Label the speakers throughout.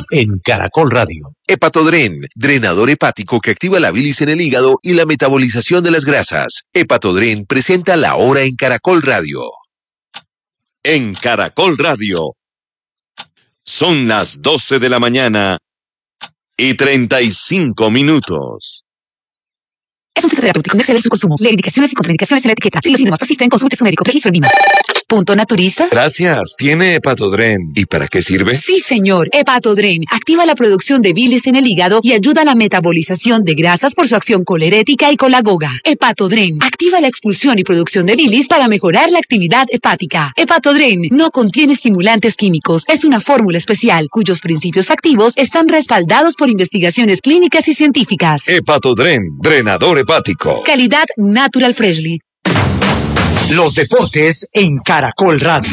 Speaker 1: en Caracol Radio.
Speaker 2: Hepatodren, drenador hepático que activa la bilis en el hígado y la metabolización de las grasas. Hepatodren presenta La Hora en Caracol Radio.
Speaker 3: En Caracol Radio. Son las 12 de la mañana y 35 minutos.
Speaker 4: Es un fitoterapéutico, no exceder su consumo. Lee indicaciones y contraindicaciones en la etiqueta. Si los síntomas persisten, consulte su médico. Registro en Lima. ¿Punto naturista?
Speaker 3: Gracias. ¿Tiene Hepatodren? ¿Y para qué sirve?
Speaker 4: Sí, señor. Hepatodren activa la producción de bilis en el hígado y ayuda a la metabolización de grasas por su acción colerética y colagoga. Hepatodren activa la expulsión y producción de bilis para mejorar la actividad hepática. Hepatodren no contiene estimulantes químicos. Es una fórmula especial cuyos principios activos están respaldados por investigaciones clínicas y científicas.
Speaker 3: Hepatodren, drenador hepático.
Speaker 4: Calidad Natural Freshly.
Speaker 1: Los deportes en Caracol Radio.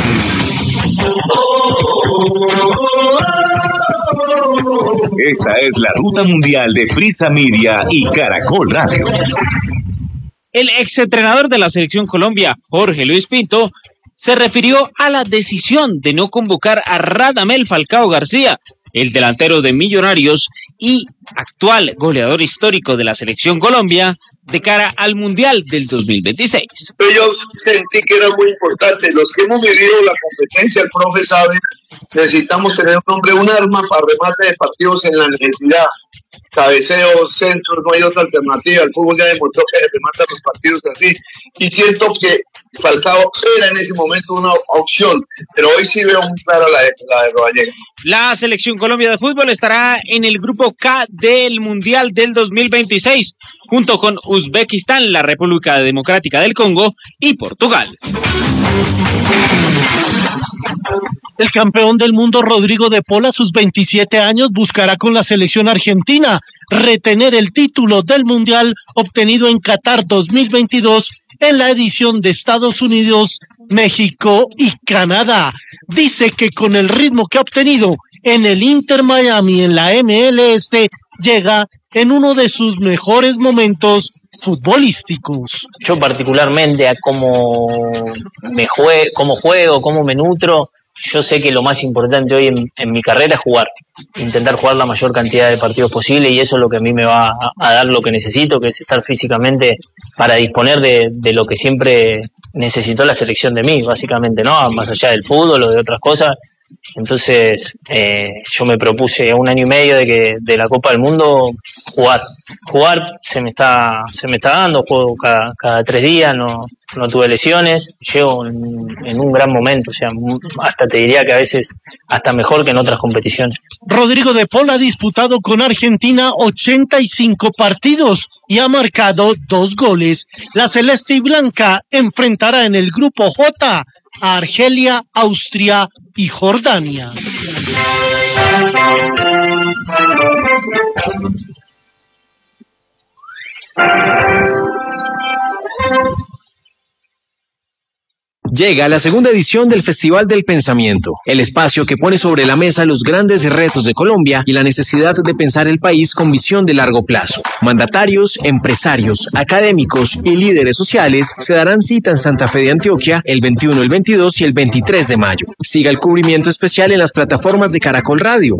Speaker 5: Esta es la ruta mundial de Prisa Media y Caracol Radio.
Speaker 6: El exentrenador de la Selección Colombia, Jorge Luis Pinto, se refirió a la decisión de no convocar a Radamel Falcao García, el delantero de Millonarios y actual goleador histórico de la Selección Colombia, de cara al Mundial del 2026.
Speaker 7: Yo sentí que era muy importante. Los que hemos vivido la competencia, el profe sabe, necesitamos tener un hombre, un arma para remate de partidos en la necesidad. Cabeceos, centros, no hay otra alternativa. El fútbol ya demostró que se remata los partidos así. Y siento que Falcao era en ese momento una opción, pero hoy sí veo muy clara la de Rodallega.
Speaker 6: La Selección Colombia de fútbol estará en el grupo K del Mundial del 2026, junto con Uzbekistán, la República Democrática del Congo y Portugal.
Speaker 8: El campeón del mundo Rodrigo de Paul a sus 27 años buscará con la selección argentina retener el título del Mundial obtenido en Qatar 2022 en la edición de Estados Unidos, México y Canadá. Dice que con el ritmo que ha obtenido en el Inter Miami en la MLS llega en uno de sus mejores momentos futbolísticos.
Speaker 9: Yo particularmente a cómo juego, cómo me nutro, yo sé que lo más importante hoy en mi carrera es jugar, intentar jugar la mayor cantidad de partidos posible, y eso es lo que a mí me va a dar lo que necesito, que es estar físicamente para disponer de lo que siempre necesitó la selección de mí, básicamente, ¿no? Más allá del fútbol o de otras cosas. Entonces yo me propuse 1 año y medio de la Copa del Mundo jugar se me está dando, juego cada 3 días, no tuve lesiones, llego en un gran momento, o sea, hasta te diría que a veces hasta mejor que en otras competiciones.
Speaker 8: Rodrigo de Paul ha disputado con Argentina 85 partidos y ha marcado 2 goles. La celeste y blanca enfrentará en el grupo J a Argelia, Austria y Jordania.
Speaker 10: Llega la segunda edición del Festival del Pensamiento, el espacio que pone sobre la mesa los grandes retos de Colombia y la necesidad de pensar el país con visión de largo plazo. Mandatarios, empresarios, académicos y líderes sociales se darán cita en Santa Fe de Antioquia el 21, el 22 y el 23 de mayo. Siga el cubrimiento especial en las plataformas de Caracol Radio.